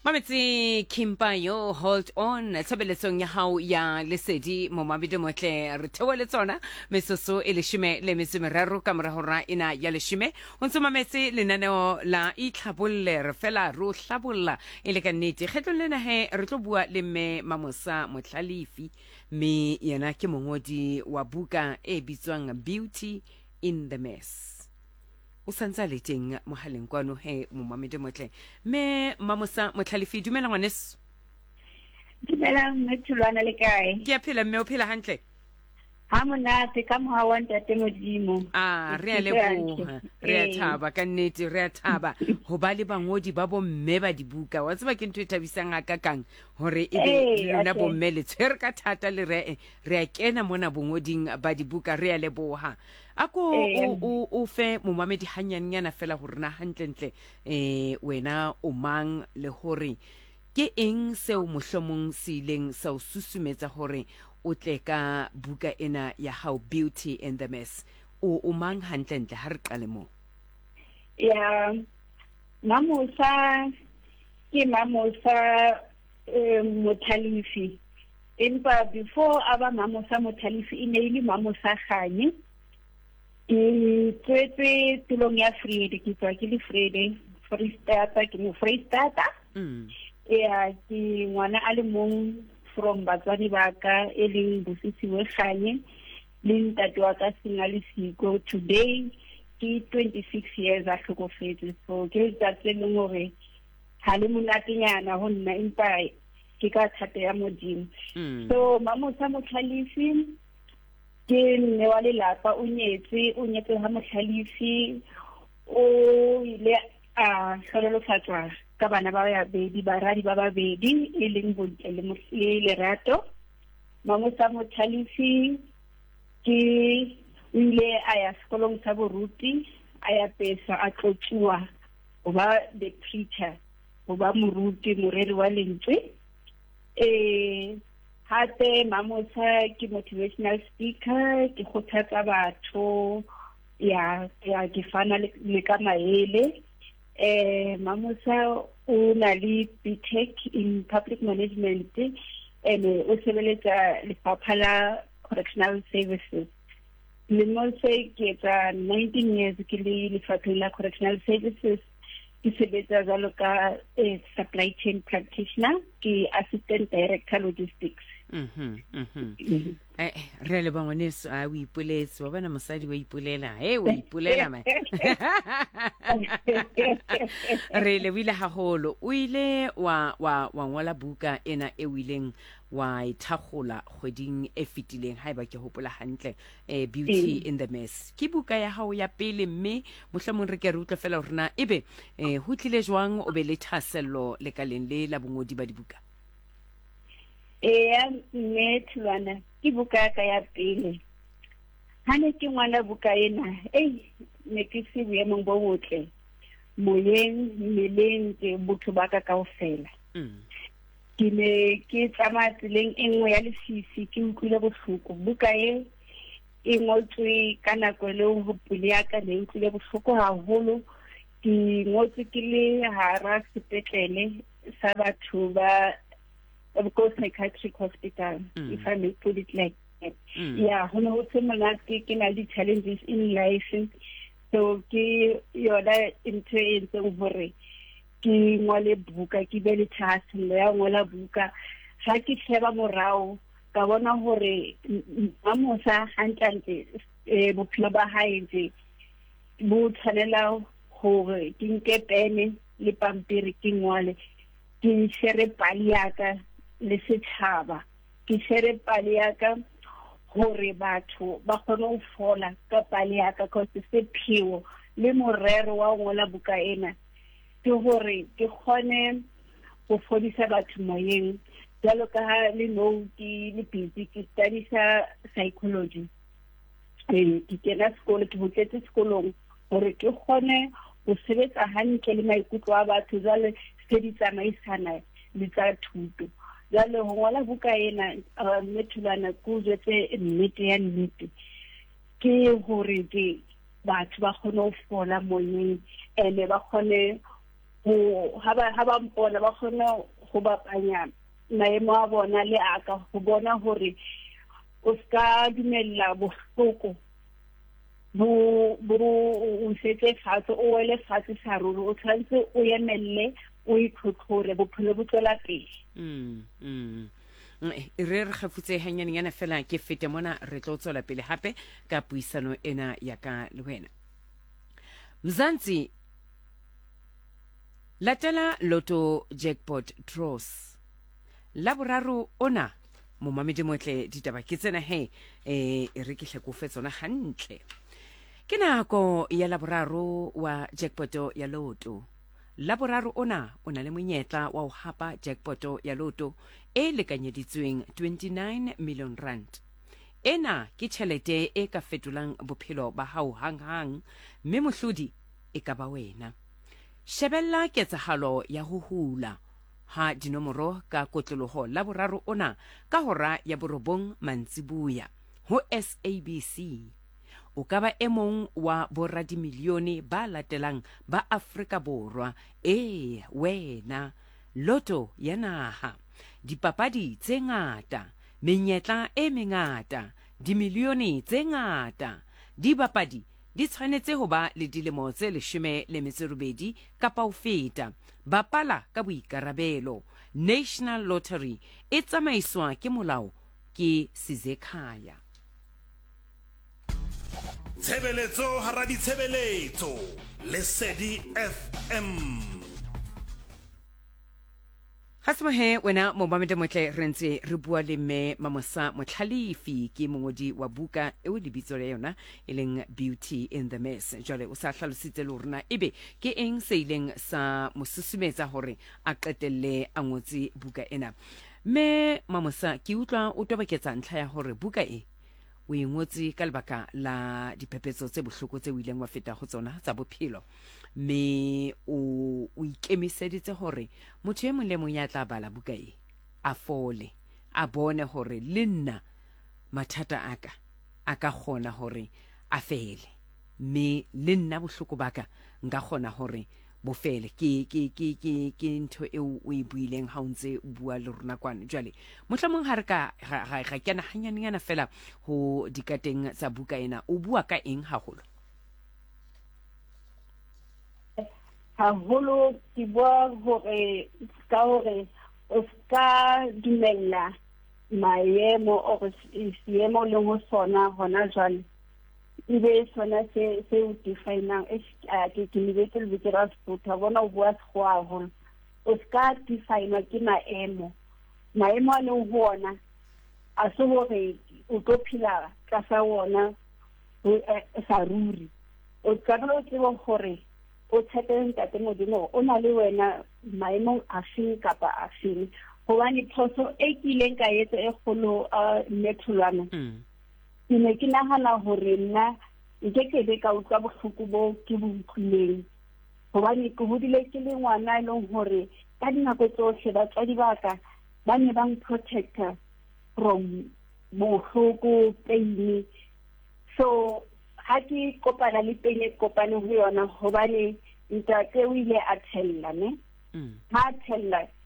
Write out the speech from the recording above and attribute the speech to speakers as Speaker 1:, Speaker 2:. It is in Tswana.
Speaker 1: Mametsi Kimpa yo hold on tshebeletsong ya hao ya lesedi mo mabidi motle re theole tsona mesoso e leshime le metsemeraro ka mora hora ina ya leshime o ntse mametsi lenaneo la itlhabolle re fela ro hlabolla ile ka nnete kgetlo lena he re tlo bua le mme Mamosa Motlhalifi me yena ke mongodi wa buka e bitswang Beauty in the Mess o santsa le teng mohaleng kwano he mo mamedi motle me Mamosa Motlhalifi dumela ngwaneso
Speaker 2: dumela methulwana le kae
Speaker 1: ke a phela mme o phela hantle
Speaker 2: ha monate ka moha wa ntate modimo
Speaker 1: re a leboha re a thaba ka nnete re a thaba ho ba le bangodi ba bo mme ba dibuka wa tseba ke ntwe thabisang a kakang hore ebe lona bo mme le tshwere ka thata le re a kena mona bongoding ba dibuka re a leboha ako o fe momamedi hanyanyana fela hore na hantlentle wena o mang le hore ke eng seo mohlomong se ileng sa o susumetsa hore o tle ka buka ena ya how Beauty in the Mess o mang hantlentle ha re qale mo
Speaker 2: ya Mamosa ke Mamosa Motlhalifi empa before aba Mamosa Motlhalifi ine ile Mamosa Kganye ke tulong ya Frede ke tswa ke le Frede Freestata ke mo Freestata ya ke ngwana a le mong from batswadi ba ka e leng Bosisi we Kganye le ntate wa ka Singalisiko today ke 26 years a hlokofetse so ke tsatse le ngore ha le monatenyana ho nna empa ke ka thata ya modimo so Mamosa Motlhalifi ke nne wa lelapa o nyetse ha Motlhalifi o ile a hlolofatswa ka bana ba babedi baradi ba babedi e leng Bontle le Lerato Mamosa Motlhalifi ke ile a ya sekolong sa boruti a ya pesa a tlotsuwa go ba the preacher go ba moruti moreri wa lentswe hate Mamosa ke motivational speaker ke khothatsa batho ya ke fana le ka maele Mamosa o na le BTech in public management o sebeletsa lefapha la correctional services le mose ke tsa 19 years ke le lefapha la correctional services ke sebetsa jalo ka supply chain practitioner ke assistant director logistics
Speaker 1: re le bangwaneso a o ipoletse wa bana mosadi wa ipolela o ipolela man re le wile haholo o ile wa ngola buka ena e wileng wa ithagola kgweding e fetileng haeba ke hopola hantle Beauty in the Mess ke buka ya hao ya pele mme mohlomong re ke re utlwa fela rena ebe ho tlile jwang o be le thasello le kaleng le la bongodi ba dibuka
Speaker 2: Methulwana ke buka ka ya pele hane ke ngwana buka ena ne ke se boemong bo botle moyeng meleng ke botho ba ka kaofela ke ne ke tsamaya tseleng e nngwe ya lesisi ke utlwile bohloko buka e ngotswe ka nako le ho pele ya ka ne utlwile bohloko haholo ke ngotswe ke le hara sepetlele sa batho ba Go Psychiatric Hospital, if I may put it like that. Yeah, when I was taking all the challenges in life, so ke yona into over ke ngole buka ke be le thaselo ya ngola buka ha ke sheba morao ka bona hore Mamosa hantlante bophelo ba hae ntle bo tshwanela hore ke nke pene le pampiri ke ngwale ke share pali yaka le setšhaba ke share pali yaka hore batho ba kgone ho fola ka pali yaka ka se pheo le morero wa ngola buka ena ke hore ke kgone go fodisa batho moyeng jalo ka le no ke le busy ke studisa psychology ke kena sekolo ke botletse sekolong hore ke kgone go sebetsa hantle le maikutlo a batho jalo se di tsamaisana le tsa thuto jalo ho ngola buka ena Methulwana ku jetse nnete ya nnete ke hore batho ba kgone ho fola moyeng ene ba kgone ha ba mpona ba khona go bapanya maemo a bona le aka go bona hore o ska dumella bohloko o setse fatshe o wele fatshe sa ruri o tshwantse o yemelle o itlhotlhore bophelo bo tswela pele
Speaker 1: re gafutse hanyane fela ke fete mona re tlo tswela pele hape ka puisano ena ya ka le wena Mzansi latela Lotto jackpot draws laboraro ona mo mamedi motle ditaba ke tsena he re ke hle go fetsona hantle ke nako ya laboraro wa jackpot ya Lotto laboraro ona ona le monyetla wa ho hapa jackpot ya Lotto e lekanyeditsweng 29 million rand ena ke tšhelete e ka fetolang bophelo ba hao hanghang mme mohlodi e ka ba wena shebella ketsahalo ya ho hula ha dinomoro ka kotloloho laboraro ona ka hora ya borobong mantsibuya ho SABC o ka ba emong wa boradimilione ba latelang ba Afrika Borwa wena Lotto ya naha dipapadi tse ngata menyetla e mengata dimilione tse ngata dibapadi di tshwanetse ho ba le dilemo tse 18 kapa ho feta bapala ka boikarabelo National Lottery e tsamaiswa ke molao ke Sizekhaya
Speaker 3: Tshebeletso hara ditshebeletso Lesedi FM
Speaker 1: Hasmohe wena mobamede motle re ntse re bua le mme Mamosa Motlhalifi ke mongodi wa buka e o lebitso le yona e leng Beauty in the Mess jwale o sa hlalositse le rona ebe ke eng se ileng sa mosusumetsa hore a qetelle a ngotse buka ena me Mamosa ke utlwa o tobaketsa ntlha ya hore buka e o ingotse ka lebaka la diphephetso tse bohloko tse o ileng wa feta ho tsona tsa bophelo me o ikemiseditse hore motho e mong le mong ya tla bala buka e a fole a bone hore le nna mathata a ka kgona hore a fele me le nna bohloko baka nka kgona hore bofele ke ntho e o e buileng ha o ntse o bua le rona kwana jwale mohlomong ha re ka ga kena hanyane fela ho dikateng tsa buka ena o bua ka eng haholo
Speaker 2: haholo ke bua hore o ska dumella maemo o seemo le ho sona hona jwale ibe sona se o definang ke lebetse le bitsera sefutha bona o bua sekgowa haholo o ska definwa ke maemo a leng ho ona a se hore o tlo phela ka sa wona sa ruri o tsabela o tseba hore o tsheteng tate modimo o na le wena maemong a feng kapa a feng hobane phoso e kileng ka etsa e kgolo metholwana ke ne ke nagana hore nna nkekebe ka utlwa bohloko bo ke bo utlwileng hobane ke hodile ke le ngwana e leng hore ka dinako tsohle batswadi baka ba ne ba protector from bohloko pain so ha ke kopana le pain e kopane ho yona hobane ntate o ile a thella ne ha thella